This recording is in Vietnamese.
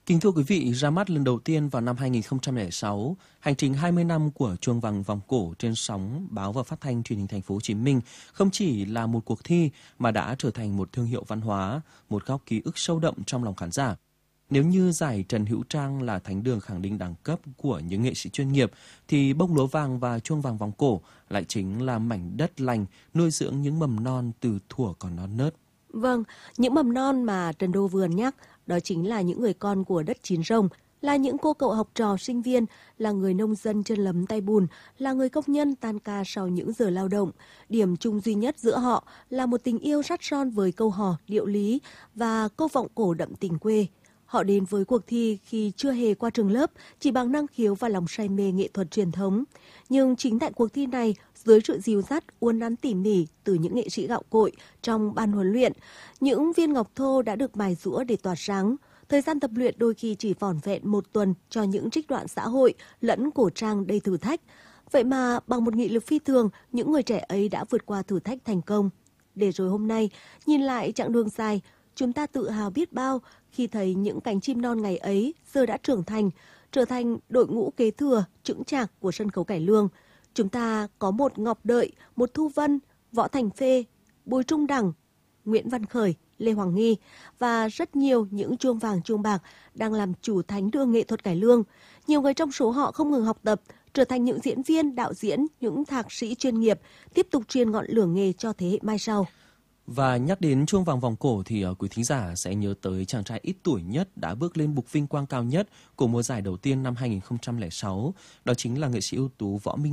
Kính thưa quý vị, ra mắt lần đầu tiên vào năm 2006, hành trình 20 năm của Chuông vàng vòng cổ trên sóng báo và phát thanh truyền hình Thành phố Hồ Chí Minh không chỉ là một cuộc thi mà đã trở thành một thương hiệu văn hóa, một góc ký ức sâu đậm trong lòng khán giả. Nếu như giải Trần Hữu Trang là thánh đường khẳng định đẳng cấp của những nghệ sĩ chuyên nghiệp, thì Bông lúa vàng và Chuông vàng vòng cổ lại chính là mảnh đất lành nuôi dưỡng những mầm non từ thuở còn non nớt. Vâng, những mầm non mà Trần Đô vừa nhắc, đó chính là những người con của đất Chín Rồng, là những cô cậu học trò sinh viên, là người nông dân chân lấm tay bùn, là người công nhân tan ca sau những giờ lao động. Điểm chung duy nhất giữa họ là một tình yêu sắt son với câu hò, điệu lý và câu vọng cổ đậm tình quê. Họ đến với cuộc thi khi chưa hề qua trường lớp, chỉ bằng năng khiếu và lòng say mê nghệ thuật truyền thống. Nhưng chính tại cuộc thi này, dưới sự dìu dắt, uốn nắn tỉ mỉ từ những nghệ sĩ gạo cội trong ban huấn luyện, những viên ngọc thô đã được mài giũa để tỏa sáng. Thời gian tập luyện đôi khi chỉ vỏn vẹn một tuần cho những trích đoạn xã hội lẫn cổ trang đầy thử thách. Vậy mà bằng một nghị lực phi thường, những người trẻ ấy đã vượt qua thử thách thành công. Để rồi hôm nay, nhìn lại chặng đường dài, chúng ta tự hào biết bao khi thấy những cánh chim non ngày ấy giờ đã trưởng thành, trở thành đội ngũ kế thừa, chững chạc của sân khấu cải lương. Chúng ta có một Ngọc Đợi, một Thu Vân, Võ Thành Phê, Bùi Trung Đẳng, Nguyễn Văn Khởi, Lê Hoàng Nghi và rất nhiều những chuông vàng chuông bạc đang làm chủ thánh đường nghệ thuật cải lương. Nhiều người trong số họ không ngừng học tập, trở thành những diễn viên, đạo diễn, những thạc sĩ chuyên nghiệp, tiếp tục truyền ngọn lửa nghề cho thế hệ mai sau. Và nhắc đến Chuông vàng vòng cổ thì quý thính giả sẽ nhớ tới chàng trai ít tuổi nhất đã bước lên bục vinh quang cao nhất của mùa giải đầu tiên năm 2006. Đó chính là nghệ sĩ ưu tú Võ Minh